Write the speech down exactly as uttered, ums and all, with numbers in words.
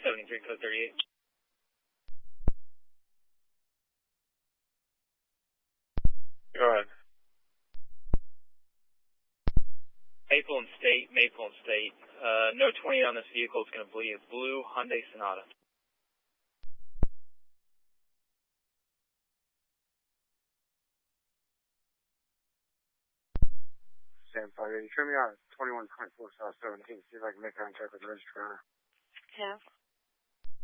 seventy-three, code thirty-eight. Go ahead. Maple and State, Maple and State. Uh, no twenty on this vehicle. It's going to be a blue Hyundai Sonata. Sam five eighty. Turn me on. twenty-one twenty-four South seventeen. See if I can make contact with the registrar. Yeah.